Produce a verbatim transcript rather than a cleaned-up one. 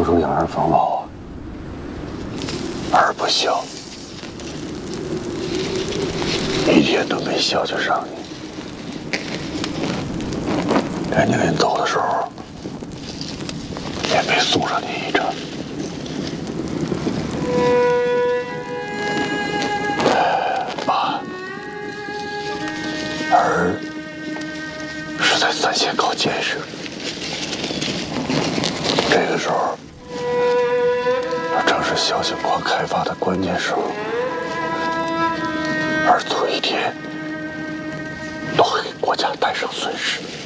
出养儿防老啊，儿不孝，一天都没孝敬上你。连你临走的时候，也没送上你一程。妈，儿是在三线搞建设，这个时候，正是小型矿开发的关键时候，儿错一天都会给国家带上损失。